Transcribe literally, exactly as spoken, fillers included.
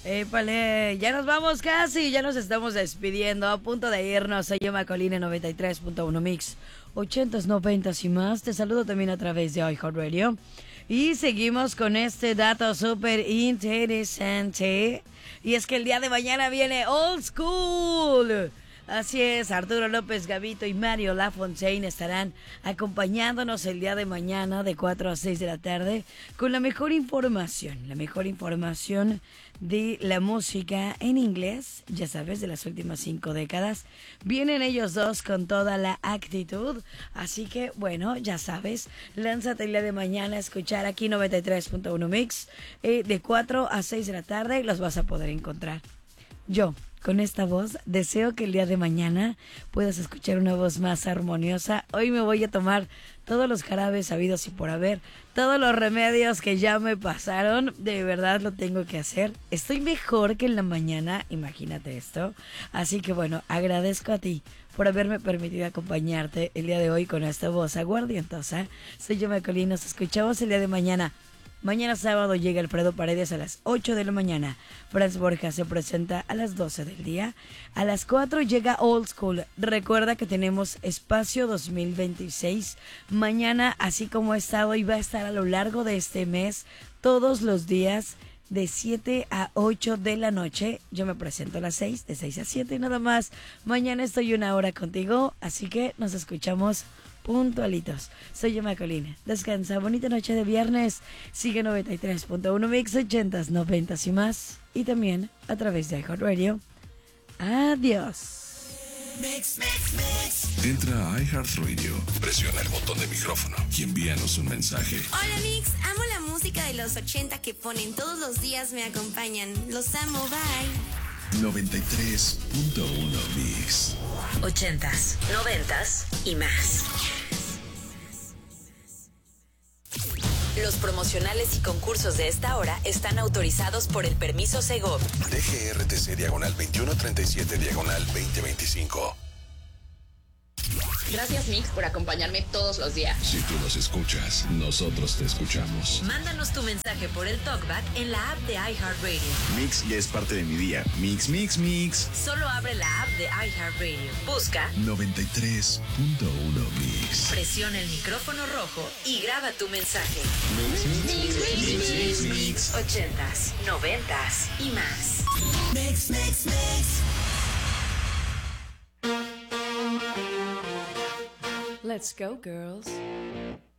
Épale, ya nos vamos casi, ya nos estamos despidiendo, a punto de irnos. Soy yo, Macolina, noventa y tres punto uno Mix, ochentas, noventas y más. Te saludo también a través de iHeartRadio. Y seguimos con este dato súper interesante. Y es que el día de mañana viene Old School. Así es, Arturo López Gavito y Mario Lafontaine estarán acompañándonos el día de mañana de cuatro a seis de la tarde con la mejor información, la mejor información de la música en inglés, ya sabes, de las últimas cinco décadas. Vienen ellos dos con toda la actitud, así que bueno, ya sabes, lánzate el día de mañana a escuchar aquí noventa y tres punto uno Mix, eh, de cuatro a seis de la tarde los vas a poder encontrar. Yo, con esta voz, deseo que el día de mañana puedas escuchar una voz más armoniosa. Hoy me voy a tomar todos los jarabes habidos y por haber, todos los remedios que ya me pasaron, de verdad lo tengo que hacer. Estoy mejor que en la mañana, imagínate esto. Así que bueno, agradezco a ti por haberme permitido acompañarte el día de hoy con esta voz aguardientosa. Soy yo, Macolina, nos escuchamos el día de mañana. Mañana sábado llega Alfredo Paredes a las ocho de la mañana. Franz Borja se presenta a las doce del día. A las cuatro llega Old School. Recuerda que tenemos Espacio dos mil veintiséis. Mañana, así como ha estado y va a estar a lo largo de este mes, todos los días de siete a ocho de la noche. Yo me presento a las seis, de seis a siete nada más. Mañana estoy una hora contigo, así que nos escuchamos puntualitos. Soy yo, Macolina. Descansa, bonita noche de viernes. Sigue noventa y tres punto uno Mix, ochentas, noventas y más. Y también a través de iHeartRadio. Adiós. Mix, mix, mix. Entra a iHeartRadio, presiona el botón de micrófono y envíanos un mensaje. Hola Mix, amo la música de los ochenta que ponen todos los días, me acompañan. Los amo, bye. noventa y tres punto uno Mix. Ochentas, noventas y más. Los promocionales y concursos de esta hora están autorizados por el permiso Segov. D G R T C diagonal veintiuno treinta y siete diagonal veinte veinticinco. Gracias, Mix, por acompañarme todos los días. Si tú nos escuchas, nosotros te escuchamos. Mándanos tu mensaje por el TalkBack en la app de iHeartRadio. Mix ya es parte de mi día. Mix, mix, mix. Solo abre la app de iHeartRadio. Busca noventa y tres punto uno Mix. Presiona el micrófono rojo y graba tu mensaje. Mix, mix, mix, mix, mix, mix. Ochentas, noventas y más. Mix, mix, mix. Let's go, girls.